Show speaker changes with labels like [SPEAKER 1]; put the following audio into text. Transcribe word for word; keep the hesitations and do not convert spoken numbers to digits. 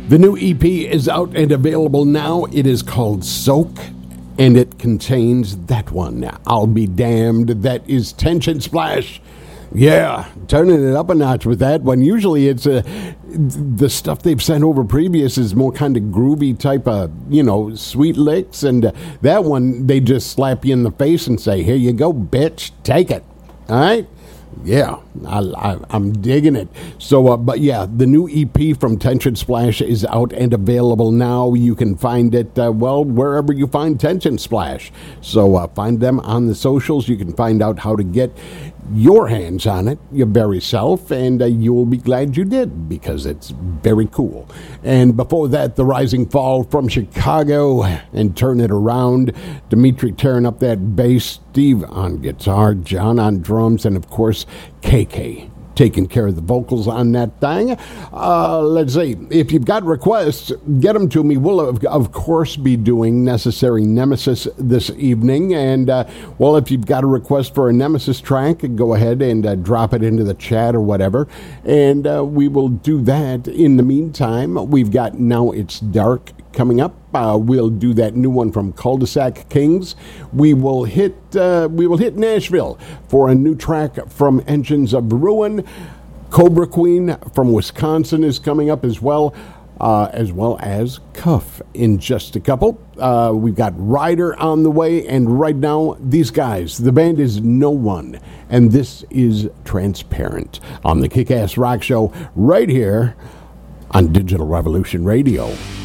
[SPEAKER 1] The new E P is out and available now. It is called Soak, and it contains that one. I'll Be Damned. That is Tension Splash. Yeah, turning it up a notch with that one. Usually it's uh, the stuff they've sent over previous is more kind of groovy type of, you know, sweet licks. And uh, that one, they just slap you in the face and say, here you go, bitch, take it. All right? Yeah, I, I, I'm digging it. So, uh, but yeah, the new E P from Tension Splash is out and available now. You can find it, uh, well, wherever you find Tension Splash. So uh, find them on the socials. You can find out how to get your hands on it, your very self, and uh, you will be glad you did, because it's very cool. And before that, The Rising Fall from Chicago and Turn It Around. Dimitri tearing up that bass, Steve on guitar, John on drums, and of course, K K taking care of the vocals on that thing. Uh, let's see. If you've got requests, get them to me. We'll, of, of course, be doing Necessary Nemesis this evening. And, uh, well, if you've got a request for a Nemesis track, go ahead and uh, drop it into the chat or whatever. And uh, we will do that. In the meantime, we've got Now It's Dark coming up. Uh, we'll do that new one from Cul-de-sac Kings. We will hit uh, we will hit Nashville for a new track from Engines of Ruin. Cobra Queen from Wisconsin is coming up as well, uh, as well as Cuff in just a couple. Uh, we've got Ryder on the way, and right now, these guys, the band is No One, and this is Transparent on the Kick-Ass Rock Show right here on Digital Revolution Radio.